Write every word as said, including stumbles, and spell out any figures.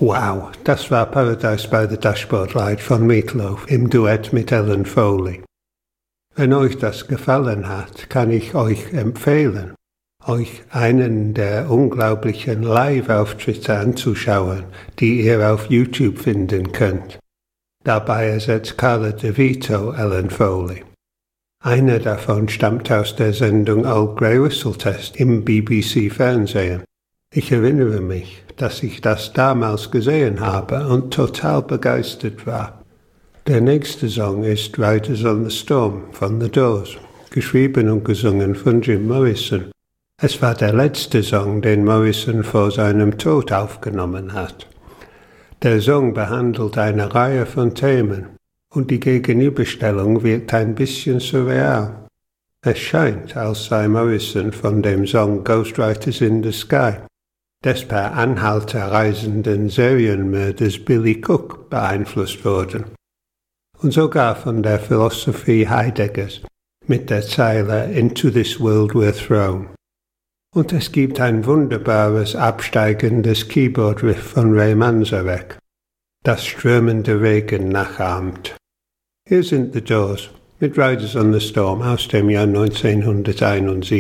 Wow, das war Paradise by the Dashboard Light von Meatloaf im Duett mit Ellen Foley. Wenn euch das gefallen hat, kann ich euch empfehlen, euch einen der unglaublichen Live-Auftritte anzuschauen, die ihr auf YouTube finden könnt. Dabei ersetzt Carla DeVito Ellen Foley. Einer davon stammt aus der Sendung Old Grey Whistle Test im B B C-Fernsehen. Ich erinnere mich, dass ich das damals gesehen habe und total begeistert war. Der nächste Song ist Riders on the Storm von The Doors, geschrieben und gesungen von Jim Morrison. Es war der letzte Song, den Morrison vor seinem Tod aufgenommen hat. Der Song behandelt eine Reihe von Themen und die Gegenüberstellung wirkt ein bisschen surreal. Es scheint, als sei Morrison von dem Song Ghostwriters in the Sky des per Anhalter reisenden Serienmörders Billy Cook beeinflusst worden. Und sogar von der Philosophie Heideggers mit der Zeile Into this world we're thrown. Und es gibt ein wunderbares, absteigendes Keyboard-Riff von Ray Manzarek, das strömende Regen nachahmt. Hier sind The Doors mit Riders on the Storm aus dem Jahr neunzehnhunderteinundsiebzig.